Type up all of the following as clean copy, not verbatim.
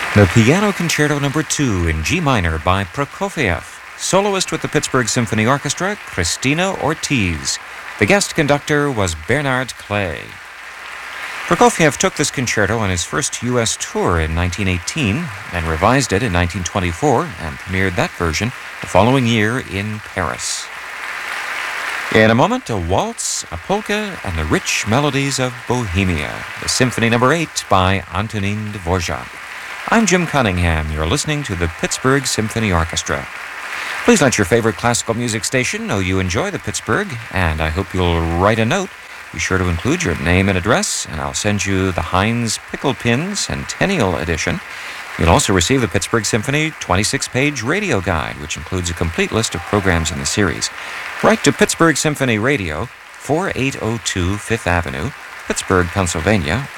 The Piano Concerto No. 2 in G minor by Prokofiev. Soloist with the Pittsburgh Symphony Orchestra, Christina Ortiz. The guest conductor was Bernard Clay. Prokofiev took this concerto on his first U.S. tour in 1918 and revised it in 1924 and premiered that version the following year in Paris. In a moment, a waltz, a polka, and the rich melodies of Bohemia, the Symphony No. 8 by Antonin Dvorak. I'm Jim Cunningham. You're listening to the Pittsburgh Symphony Orchestra. Please let your favorite classical music station know you enjoy the Pittsburgh, and I hope you'll write a note. Be sure to include your name and address, and I'll send you the Heinz Pickle Pin Centennial Edition. You'll also receive the Pittsburgh Symphony 26-page radio guide, which includes a complete list of programs in the series. Write to Pittsburgh Symphony Radio, 4802 Fifth Avenue, Pittsburgh, Pennsylvania,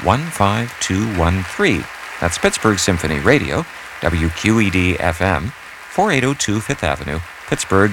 15213. That's Pittsburgh Symphony Radio, WQED-FM, 4802 Fifth Avenue, Pittsburgh,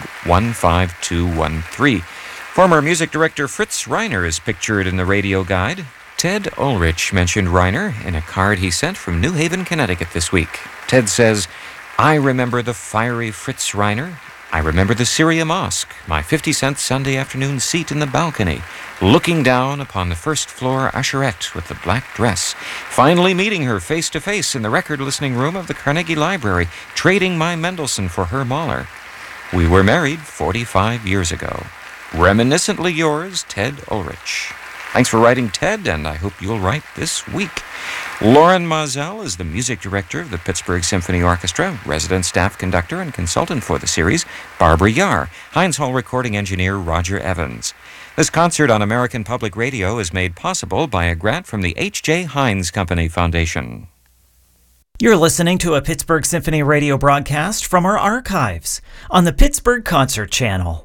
15213. Former music director Fritz Reiner is pictured in the radio guide. Ted Ulrich mentioned Reiner in a card he sent from New Haven, Connecticut this week. Ted says, "I remember the fiery Fritz Reiner. I remember the Syria Mosque, my 50-cent Sunday afternoon seat in the balcony, looking down upon the first-floor usherette with the black dress, finally meeting her face-to-face in the record-listening room of the Carnegie Library, trading my Mendelssohn for her Mahler. We were married 45 years ago. Reminiscently yours, Ted Ulrich." Thanks for writing, Ted, and I hope you'll write this week. Lauren Mazel is the music director of the Pittsburgh Symphony Orchestra, resident staff conductor and consultant for the series, Barbara Yar, Heinz Hall recording engineer Roger Evans. This concert on American Public Radio is made possible by a grant from the H.J. Heinz Company Foundation. You're listening to a Pittsburgh Symphony Radio broadcast from our archives on the Pittsburgh Concert Channel.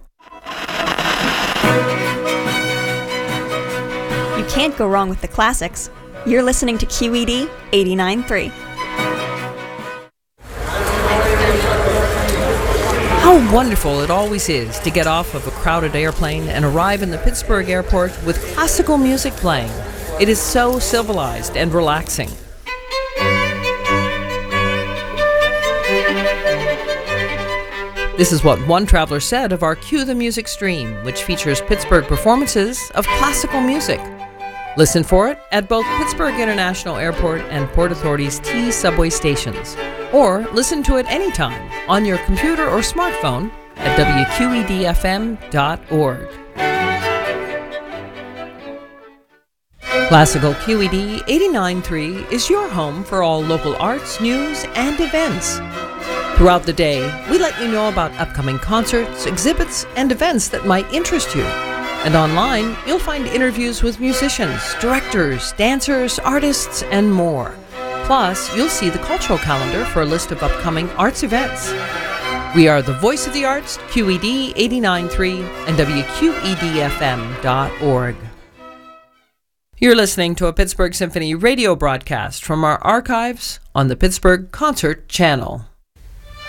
You can't go wrong with the classics. You're listening to QED 89.3. How wonderful it always is to get off of a crowded airplane and arrive in the Pittsburgh airport with classical music playing. It is so civilized and relaxing. This is what one traveler said of our Cue the Music stream, which features Pittsburgh performances of classical music. Listen for it at both Pittsburgh International Airport and Port Authority's T subway stations, or listen to it anytime on your computer or smartphone at WQEDFM.org. Classical QED 89.3 is your home for all local arts, news, and events. Throughout the day, we let you know about upcoming concerts, exhibits, and events that might interest you. And online, you'll find interviews with musicians, directors, dancers, artists, and more. Plus, you'll see the cultural calendar for a list of upcoming arts events. We are the voice of the arts, QED 89.3 and WQEDFM.org. You're listening to a Pittsburgh Symphony radio broadcast from our archives on the Pittsburgh Concert Channel.